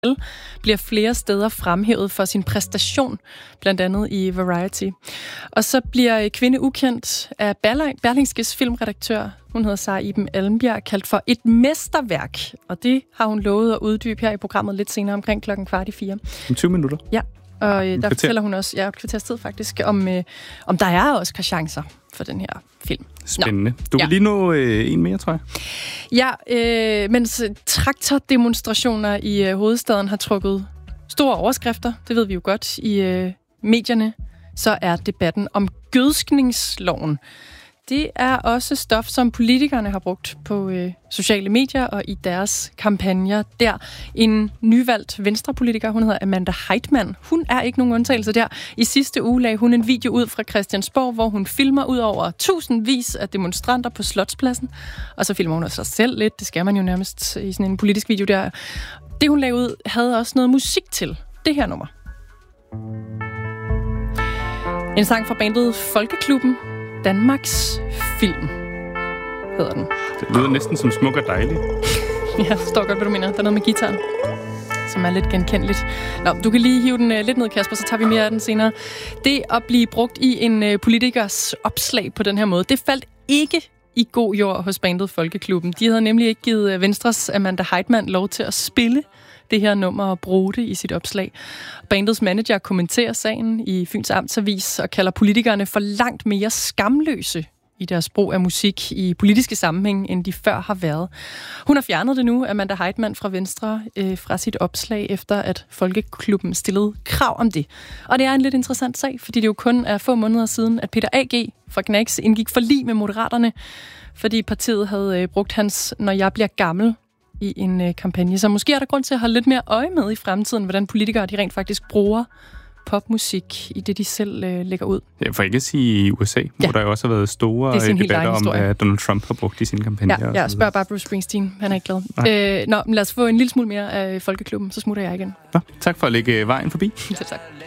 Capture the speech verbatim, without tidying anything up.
bliver flere steder fremhævet for sin præstation, blandt andet i Variety. Og så bliver Kvinde ukendt af Berlingskes filmredaktør, hun hedder Sara Iben Almbjerg, kaldt for et mesterværk. Og det har hun lovet at uddybe her i programmet lidt senere omkring klokken kvart i fire. Om tyve minutter? Ja, og øh, der fortæller hun også, ja, et kvarters tid faktisk, om, øh, om der er også chancer for den her film. Spændende. Du vil ja. lige nå øh, en mere, tror jeg. Ja, øh, mens traktordemonstrationer i øh, hovedstaden har trukket store overskrifter, det ved vi jo godt, i øh, medierne, så er debatten om gødskningsloven. Det er også stof, som politikerne har brugt på øh, sociale medier og i deres kampagner der. En nyvalgt venstrepolitiker, hun hedder Amanda Heitmann, hun er ikke nogen undtagelse der. I sidste uge lagde hun en video ud fra Christiansborg, hvor hun filmer ud over tusindvis af demonstranter på Slotspladsen. Og så filmer hun også sig selv lidt, det skal man jo nærmest i sådan en politisk video der. Det hun lagde ud havde også noget musik til. Det her nummer. En sang fra bandet Folkeklubben. Danmarks Film hedder den. Det lyder næsten som Smuk og Dejlig. Ja, forstår godt, hvad du mener. Der er noget med guitaren, som er lidt genkendeligt. Nå, du kan lige hive den uh, lidt ned, Kasper, så tager vi mere af den senere. Det at blive brugt i en uh, politikers opslag på den her måde, det faldt ikke i god jord hos bandet Folkeklubben. De havde nemlig ikke givet uh, Venstres Amanda Heitmann lov til at spille det her nummer og bruge det i sit opslag. Bandets manager kommenterer sagen i Fyns Amtsavis og kalder politikerne for langt mere skamløse i deres brug af musik i politiske sammenhæng, end de før har været. Hun har fjernet det nu, Amanda Heitmann fra Venstre, øh, fra sit opslag, efter at Folkeklubben stillede krav om det. Og det er en lidt interessant sag, fordi det jo kun er få måneder siden, at Peter A G fra Gnags indgik forlig med Moderaterne, fordi partiet havde øh, brugt hans "Når jeg bliver gammel" i en øh, kampagne. Så måske er der grund til at holde lidt mere øje med i fremtiden, hvordan politikere de rent faktisk bruger popmusik i det, de selv øh, lægger ud. Ja, for ikke at sige i U S A, ja. Hvor der jo også har været store debatter om, hvad Donald Trump har brugt i sine kampagner. Ja, jeg spørger bare Bruce Springsteen. Han er ikke glad. Øh, nå, men lad os få en lille smule mere af Folkeklubben, så smutter jeg igen. Nå, tak for at lægge vejen forbi. Selv tak.